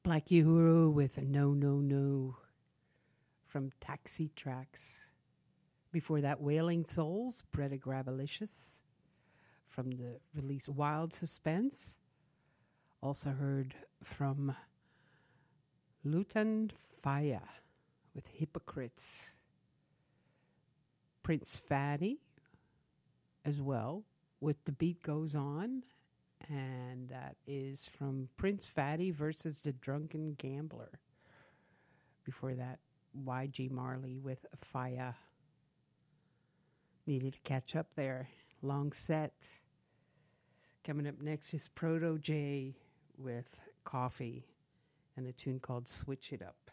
Black Uhuru with No, No, No from Taxi Tracks. Before that, Wailing Souls, Bretta Gravelicious from the release Wild Suspense. Also heard from Lutan Fyah with Hypocrites. Prince Fatty as well with The Beat Goes On. And that is from Prince Fatty versus the Drunken Gambler. Before that, YG Marley with Fyah. Needed to catch up there. Long set. Coming up next is Proto J with Coffee and a tune called Switch It Up.